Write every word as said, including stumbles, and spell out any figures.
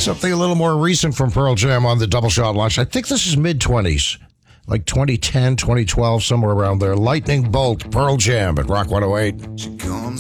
Something a little more recent from Pearl Jam on the Double Shot launch. I think this is mid-twenties, like twenty ten, twenty twelve, somewhere around there. Lightning Bolt, Pearl Jam at Rock one oh eight. She comes